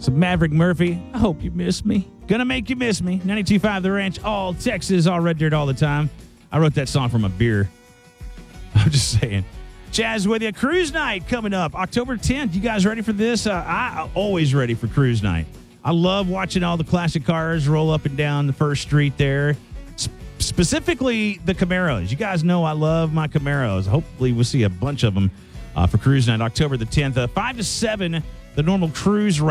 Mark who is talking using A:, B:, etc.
A: Some Maverick Murphy. I hope you miss me. Gonna make you miss me. 92.5 The Ranch, all Texas, all Red Dirt all the time. I wrote that song from a beer. I'm just saying. Chaz with you. Cruise night coming up October 10th. You guys ready for this? I'm always ready for cruise night. I love watching all the classic cars roll up and down the first street there. Specifically the Camaros. You guys know I love my Camaros. Hopefully we'll see a bunch of them for cruise night October the 10th. 5 to 7, the normal cruise route.